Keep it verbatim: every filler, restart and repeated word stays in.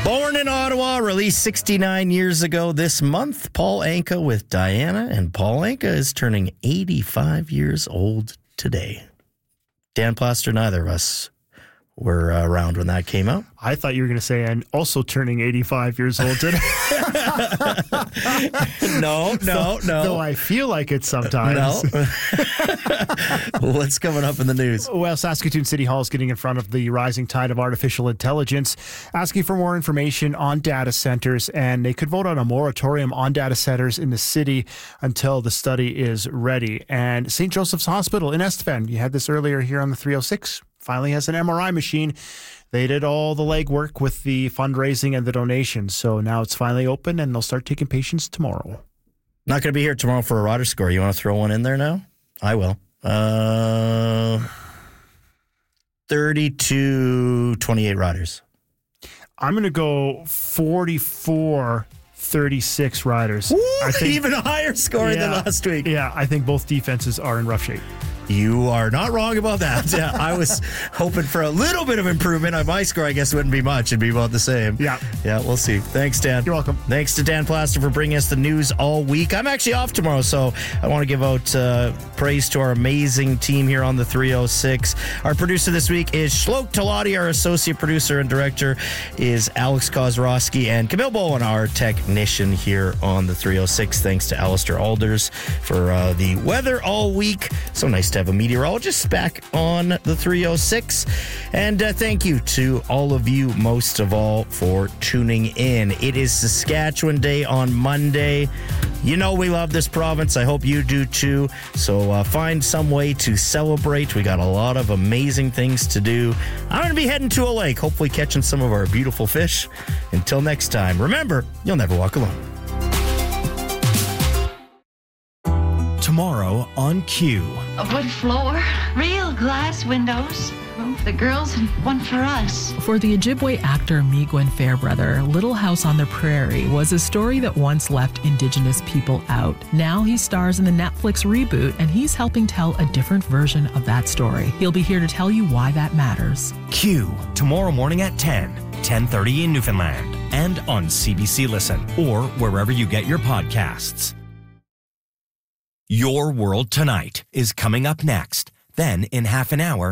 Born in Ottawa, released sixty-nine years ago this month, Paul Anka with Diana, and Paul Anka is turning eighty-five years old today. Dan Plaster, neither of us were uh, around when that came out. I thought you were going to say, and also turning eighty-five years old today. no, no, no. Though I feel like it sometimes. No. What's coming up in the news? Well, Saskatoon City Hall is getting in front of the rising tide of artificial intelligence, asking for more information on data centers, and they could vote on a moratorium on data centers in the city until the study is ready. And Saint Joseph's Hospital in Estevan, you had this earlier here on the three oh six, finally has an M R I machine. They did all the legwork with the fundraising and the donations, so now it's finally open, and they'll start taking patients tomorrow. Not going to be here tomorrow for a Rotter score. You want to throw one in there now? I will. Uh, thirty-two twenty-eight Riders. I'm going to go forty-four thirty-six Riders. Woo, I think, even a higher score yeah, than last week. Yeah, I think both defenses are in rough shape. You are not wrong about that. Yeah, I was hoping for a little bit of improvement. On my score, I guess, wouldn't be much. It'd be about the same. Yeah. Yeah, we'll see. Thanks, Dan. You're welcome. Thanks to Dan Plaster for bringing us the news all week. I'm actually off tomorrow, so I want to give out uh, praise to our amazing team here on the three oh six. Our producer this week is Shlok Talati. Our associate producer and director is Alex Kozrowski, and Camille Bowen, our technician here on the three oh six. Thanks to Alistair Alders for uh, the weather all week. So nice to have a meteorologist back on the three oh six. And uh, thank you to all of you, most of all, for tuning in. It is Saskatchewan Day on Monday. You know we love this province. I hope you do too. So uh, find some way to celebrate. We got a lot of amazing things to do. I'm going to be heading to a lake, hopefully catching some of our beautiful fish. Until next time, remember, you'll never walk alone. Tomorrow on Q. A wood floor, real glass windows, room for the girls and one for us. For the Ojibwe actor Migwen Fairbrother, Little House on the Prairie was a story that once left Indigenous people out. Now he stars in the Netflix reboot, and he's helping tell a different version of that story. He'll be here to tell you why that matters. Q, tomorrow morning at ten, ten thirty in Newfoundland, and on C B C Listen, or wherever you get your podcasts. Your World Tonight is coming up next. Then, in half an hour,